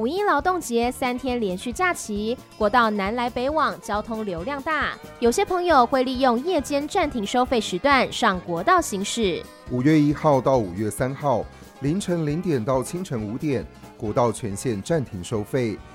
五一劳动节3天连续假期，国道南来北往，交通流量大。有些朋友会利用夜间暂停收费时段上国道行驶。 5月1号到5月3号，凌晨0点到清晨5点，国道全线暂停收费。